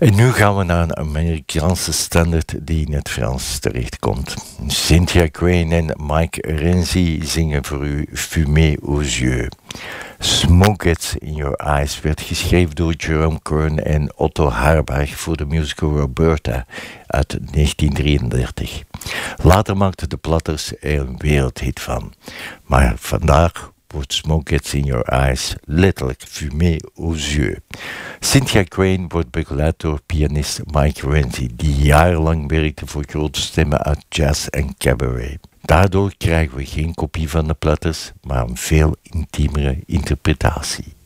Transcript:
En nu gaan we naar een Amerikaanse standaard die in het Frans terechtkomt. Cynthia Crane en Mike Renzi zingen voor u Fumée aux yeux. Smoke Gets in Your Eyes werd geschreven door Jerome Kern en Otto Harbach voor de musical Roberta uit 1933. Later maakten de Platters er een wereldhit van. Maar vandaag wordt Smoke Gets in Your Eyes letterlijk Fumée aux yeux. Cynthia Crane wordt begeleid door pianist Mike Renzi, die jarenlang werkte voor grote stemmen uit jazz en cabaret. Daardoor krijgen we geen kopie van de Platters, maar een veel intiemere interpretatie.